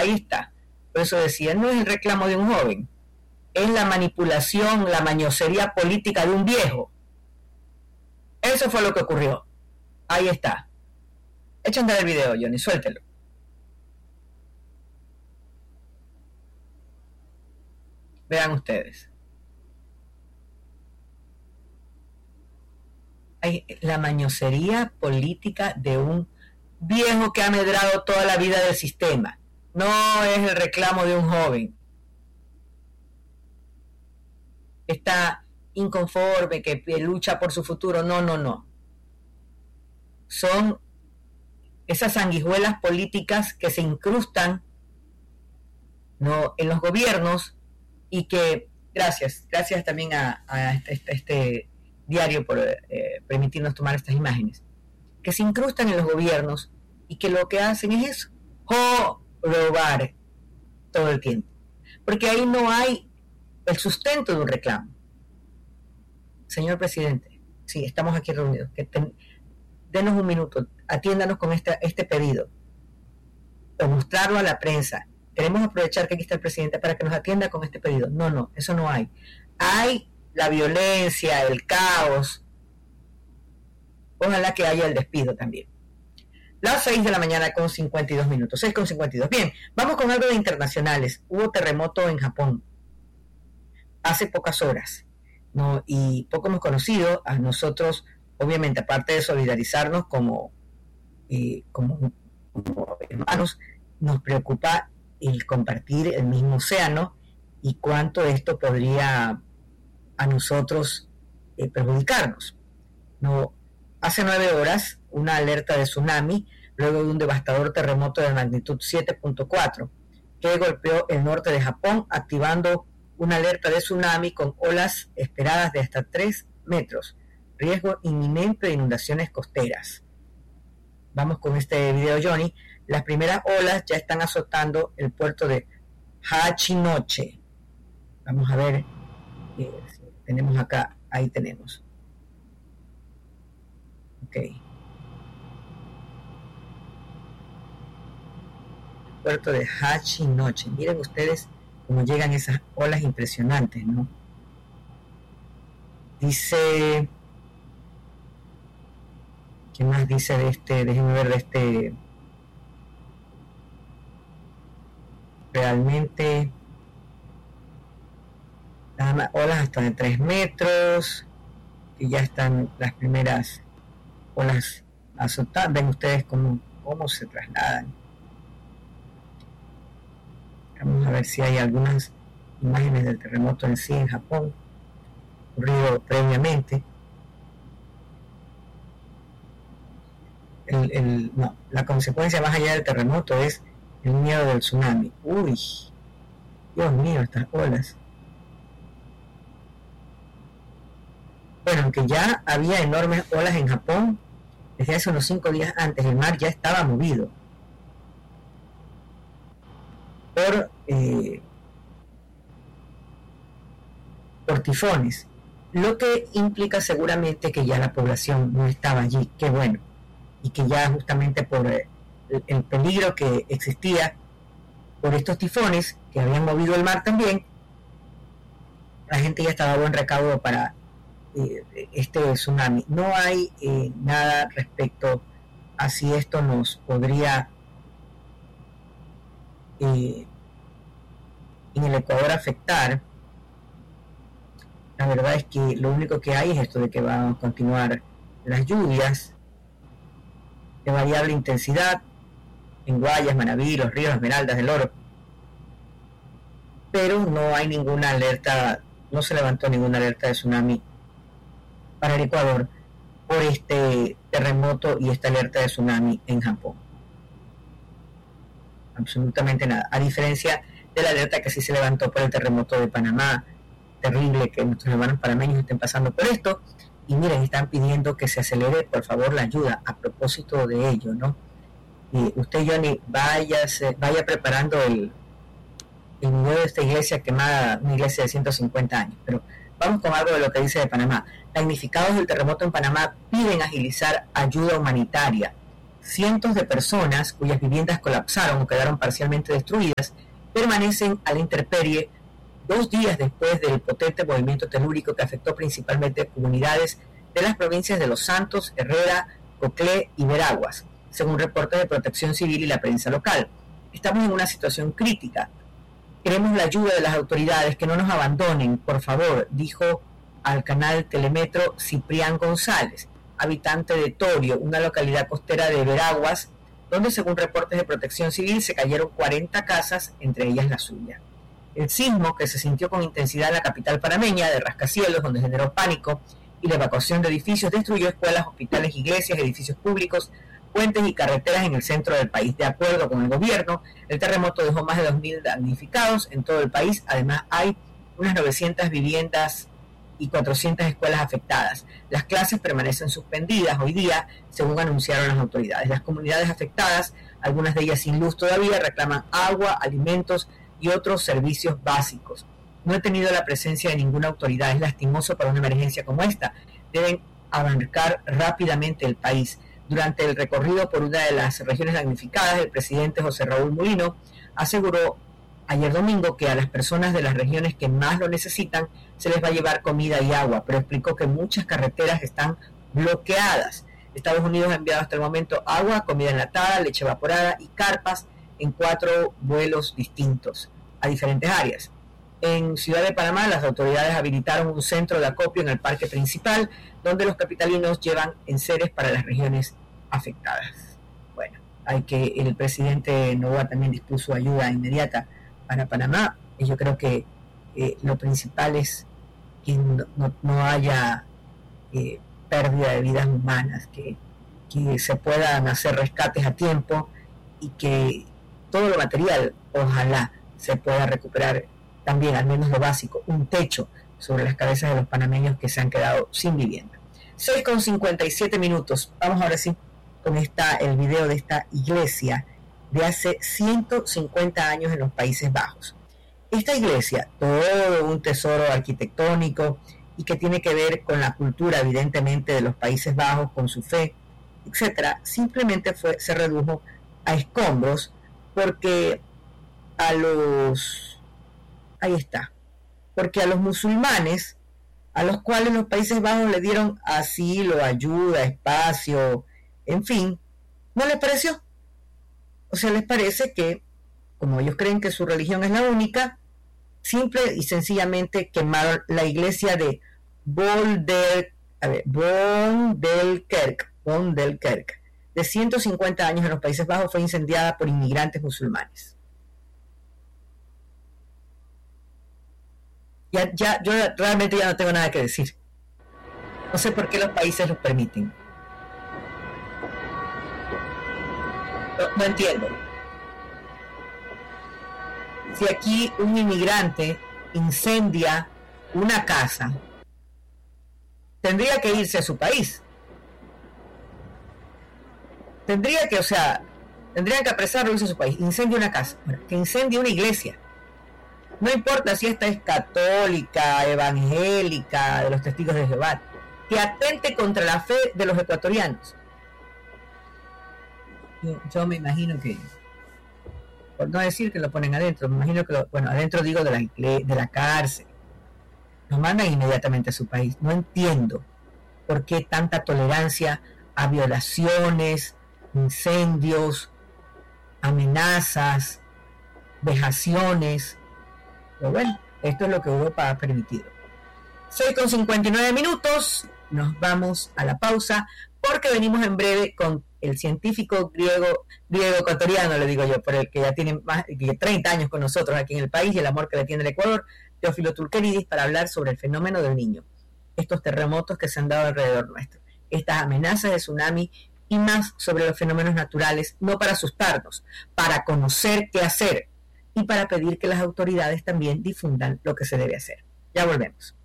ahí está. Por eso decía, no es el reclamo de un joven, es la manipulación, la mañosería política de un viejo. Eso fue lo que ocurrió. Ahí está. Echa a andar el video, Johnny, suéltelo. Vean ustedes. Hay la mañosería política de un viejo que ha medrado toda la vida del sistema. No es el reclamo de un joven. Está inconforme, que lucha por su futuro. No, no, no. Son esas sanguijuelas políticas que se incrustan, ¿no?, en los gobiernos, y que, gracias también a este diario por permitirnos tomar estas imágenes, que se incrustan en los gobiernos y que lo que hacen es eso, robar todo el tiempo, porque ahí no hay el sustento de un reclamo. Señor presidente, sí, estamos aquí reunidos, denos un minuto, atiéndanos con este pedido, o mostrarlo a la prensa. Queremos aprovechar que aquí está el presidente para que nos atienda con este pedido. No, eso no hay. Hay la violencia, el caos. Ojalá que haya el despido también. Las 6 de la mañana con 52 minutos. 6 con 52. Bien, vamos con algo de internacionales. Hubo terremoto en Japón hace pocas horas, ¿no? Y poco hemos conocido. A nosotros, obviamente, aparte de solidarizarnos como hermanos, nos preocupa el compartir el mismo océano y cuánto esto podría a nosotros perjudicarnos, ¿no? Hace 9 horas, una alerta de tsunami luego de un devastador terremoto de magnitud 7.4 que golpeó el norte de Japón, activando una alerta de tsunami con olas esperadas de hasta 3 metros, riesgo inminente de inundaciones costeras. Vamos con este video, Johnny. Las primeras olas ya están azotando el puerto de Hachinoche. Vamos a ver, tenemos acá, ahí tenemos. Ok. Puerto de Hachinoche. Miren ustedes cómo llegan esas olas impresionantes, ¿no? Dice, ¿qué más dice de este? Déjenme ver de este. Realmente las olas hasta de 3 metros, que ya están las primeras olas azotadas. Ven ustedes cómo se trasladan. Vamos a ver si hay algunas imágenes del terremoto en sí en Japón, ocurrido previamente. No, la consecuencia más allá del terremoto es el miedo del tsunami. Uy, Dios mío, estas olas. Bueno, aunque ya había enormes olas en Japón, desde hace unos 5 días antes, el mar ya estaba movido por tifones, lo que implica seguramente que ya la población no estaba allí. Qué bueno, y que ya justamente por el peligro que existía por estos tifones que habían movido el mar también, la gente ya estaba a buen recaudo para este tsunami. No hay nada respecto a si esto nos podría en el Ecuador afectar. La verdad es que lo único que hay es esto de que van a continuar las lluvias de variable intensidad en Guayas, Manabí, Los Ríos, Esmeraldas, del Oro, pero no hay ninguna alerta, no se levantó ninguna alerta de tsunami para el Ecuador por este terremoto y esta alerta de tsunami en Japón. Absolutamente nada, a diferencia de la alerta que sí se levantó por el terremoto de Panamá. Terrible que nuestros hermanos panameños estén pasando por esto, y miren, están pidiendo que se acelere por favor la ayuda a propósito de ello, ¿no? Y usted, Johnny, vaya preparando el video de esta iglesia quemada, una iglesia de 150 años, pero vamos con algo de lo que dice de Panamá. Damnificados del terremoto en Panamá piden agilizar ayuda humanitaria. cientos de personas cuyas viviendas colapsaron o quedaron parcialmente destruidas permanecen a la intemperie 2 días después del potente movimiento telúrico que afectó principalmente comunidades de las provincias de Los Santos, Herrera, Coclé y Veraguas, según reportes de Protección Civil y la prensa local. Estamos en una situación crítica. Queremos la ayuda de las autoridades, que no nos abandonen, por favor, dijo al canal Telemetro Ciprián González, habitante de Torio, una localidad costera de Veraguas, donde según reportes de Protección Civil se cayeron 40 casas, entre ellas la suya. El sismo, que se sintió con intensidad en la capital panameña de Rascacielos, donde generó pánico, y la evacuación de edificios, destruyó escuelas, hospitales, iglesias, edificios públicos, puentes y carreteras en el centro del país. De acuerdo con el gobierno, el terremoto dejó más de 2.000 damnificados en todo el país. Además, hay unas 900 viviendas y 400 escuelas afectadas. Las clases permanecen suspendidas hoy día, según anunciaron las autoridades. Las comunidades afectadas, algunas de ellas sin luz todavía, reclaman agua, alimentos y otros servicios básicos. No he tenido la presencia de ninguna autoridad. Es lastimoso para una emergencia como esta. Deben abarcar rápidamente el país. Durante el recorrido por una de las regiones damnificadas, el presidente José Raúl Mulino aseguró ayer domingo que a las personas de las regiones que más lo necesitan se les va a llevar comida y agua, pero explicó que muchas carreteras están bloqueadas. Estados Unidos ha enviado hasta el momento agua, comida enlatada, leche evaporada y carpas en 4 vuelos distintos a diferentes áreas. En Ciudad de Panamá, las autoridades habilitaron un centro de acopio en el parque principal, donde los capitalinos llevan enseres para las regiones afectadas. Bueno, el presidente Noboa también dispuso ayuda inmediata para Panamá, y yo creo que lo principal es que no haya pérdida de vidas humanas, que se puedan hacer rescates a tiempo y que todo lo material, ojalá, se pueda recuperar también, al menos lo básico, un techo sobre las cabezas de los panameños que se han quedado sin vivienda. 6:57. Vamos ahora sí con el video de esta iglesia de hace 150 años en los Países Bajos. Esta iglesia, todo un tesoro arquitectónico y que tiene que ver con la cultura, evidentemente, de los Países Bajos, con su fe, etcétera, simplemente se redujo a escombros porque porque a los musulmanes, a los cuales los Países Bajos le dieron asilo, ayuda, espacio, en fin, no les pareció. O sea, les parece que, como ellos creen que su religión es la única, simple y sencillamente quemaron la iglesia de Bondelkerk, de 150 años en los Países Bajos, fue incendiada por inmigrantes musulmanes. Yo realmente ya no tengo nada que decir. No sé por qué los países los permiten. No entiendo. Si aquí un inmigrante incendia una casa, tendría que irse a su país. Tendrían que apresarlo y irse a su país. Incendia una casa. Bueno, que incendie una iglesia. No importa si esta es católica, evangélica, de los testigos de Jehová, que atente contra la fe de los ecuatorianos. Yo me imagino que, por no decir que lo ponen adentro, me imagino que adentro digo de la cárcel. Nos mandan inmediatamente a su país. No entiendo por qué tanta tolerancia a violaciones, incendios, amenazas, vejaciones. Pero bueno, esto es lo que Europa ha permitido. 6:59. Nos vamos a la pausa porque venimos en breve con el científico griego ecuatoriano, le digo yo, por el que ya tiene más de 30 años con nosotros aquí en el país y el amor que le tiene el Ecuador, Teófilo Tulqueridis, para hablar sobre el fenómeno del Niño, estos terremotos que se han dado alrededor nuestro, estas amenazas de tsunami y más sobre los fenómenos naturales, no para asustarnos, para conocer qué hacer y para pedir que las autoridades también difundan lo que se debe hacer. Ya volvemos.